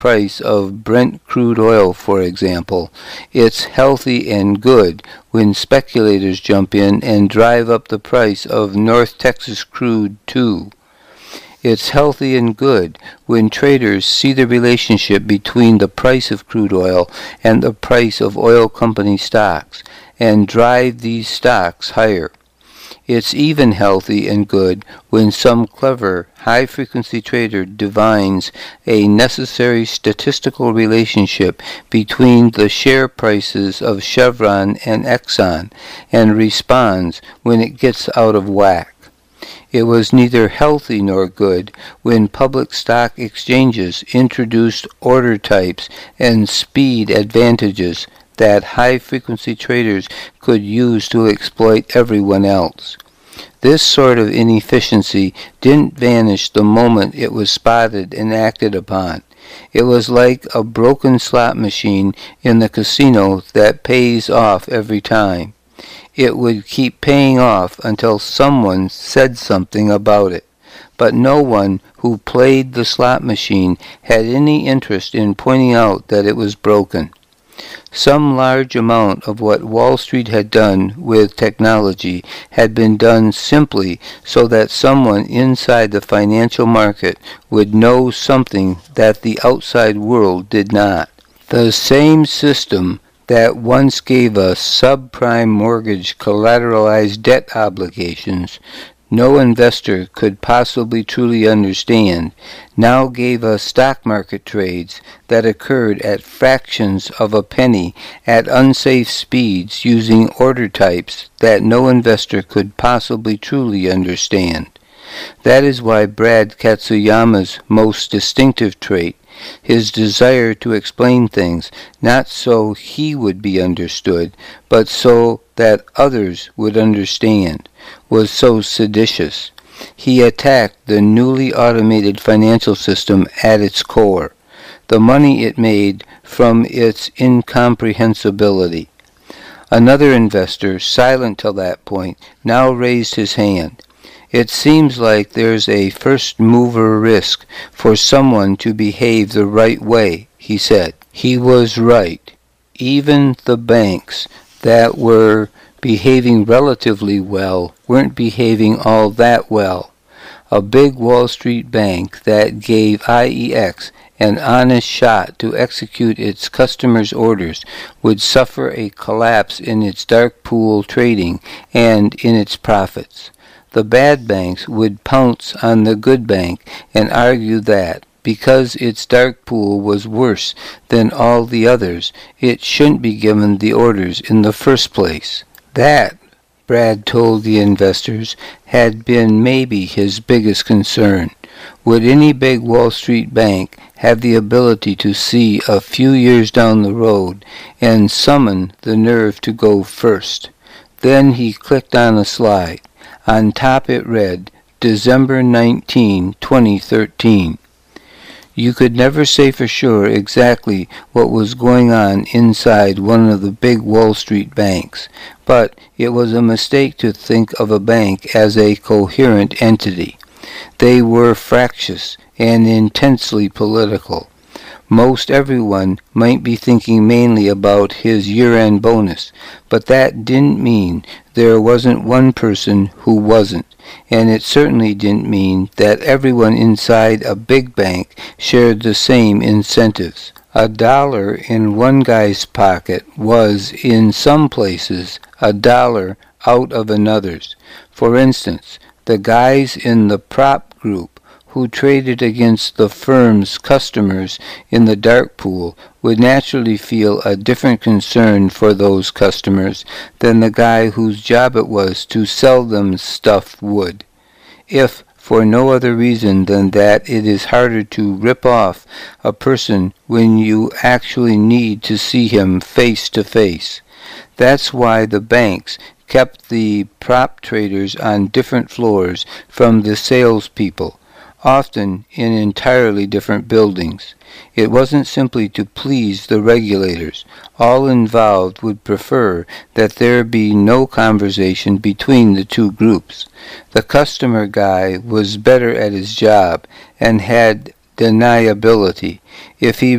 price of Brent crude oil, for example. It's healthy and good when speculators jump in and drive up the price of North Texas crude too. It's healthy and good when traders see the relationship between the price of crude oil and the price of oil company stocks and drive these stocks higher. It's even healthy and good when some clever, high-frequency trader divines a necessary statistical relationship between the share prices of Chevron and Exxon and responds when it gets out of whack. It was neither healthy nor good when public stock exchanges introduced order types and speed advantages that high-frequency traders could use to exploit everyone else. This sort of inefficiency didn't vanish the moment it was spotted and acted upon. It was like a broken slot machine in the casino that pays off every time. It would keep paying off until someone said something about it. But no one who played the slot machine had any interest in pointing out that it was broken. Some large amount of what Wall Street had done with technology had been done simply so that someone inside the financial market would know something that the outside world did not. The same system that once gave us subprime mortgage collateralized debt obligations no investor could possibly truly understand, now gave us stock market trades that occurred at fractions of a penny at unsafe speeds using order types that no investor could possibly truly understand. That is why Brad Katsuyama's most distinctive trait, his desire to explain things not so he would be understood, but so that others would understand, was so seditious. He attacked the newly automated financial system at its core, the money it made from its incomprehensibility. Another investor, silent till that point, now raised his hand. It seems like there's a first-mover risk for someone to behave the right way, he said. He was right. Even the banks that were behaving relatively well weren't behaving all that well. A big Wall Street bank that gave IEX an honest shot to execute its customers' orders would suffer a collapse in its dark pool trading and in its profits. The bad banks would pounce on the good bank and argue that, because its dark pool was worse than all the others, it shouldn't be given the orders in the first place. That, Brad told the investors, had been maybe his biggest concern. Would any big Wall Street bank have the ability to see a few years down the road and summon the nerve to go first? Then he clicked on a slide. On top it read, December 19, 2013. You could never say for sure exactly what was going on inside one of the big Wall Street banks, but it was a mistake to think of a bank as a coherent entity. They were fractious and intensely political. Most everyone might be thinking mainly about his year-end bonus, but that didn't mean there wasn't one person who wasn't, and it certainly didn't mean that everyone inside a big bank shared the same incentives. $1 in one guy's pocket was, in some places, $1 out of another's. For instance, the guys in the prop group who traded against the firm's customers in the dark pool would naturally feel a different concern for those customers than the guy whose job it was to sell them stuff would, if for no other reason than that it is harder to rip off a person when you actually need to see him face to face. That's why the banks kept the prop traders on different floors from the salespeople, often in entirely different buildings. It wasn't simply to please the regulators. All involved would prefer that there be no conversation between the two groups. The customer guy was better at his job and had deniability. If he